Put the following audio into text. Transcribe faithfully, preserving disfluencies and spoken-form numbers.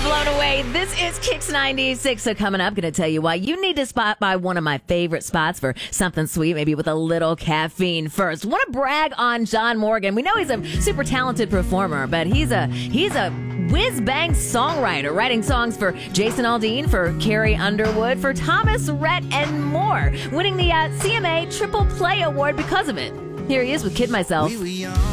blown away. This is Kicks ninety-six. So coming up, going to tell you why you need to spot by one of my favorite spots for something sweet, maybe with a little caffeine first. Want to brag on John Morgan. We know he's a super talented performer, but he's a he's a whiz-bang songwriter, writing songs for Jason Aldean, for Carrie Underwood, for Thomas Rhett, and more, winning the uh, C M A Triple Play Award because of it. Here he is with Kid Myself.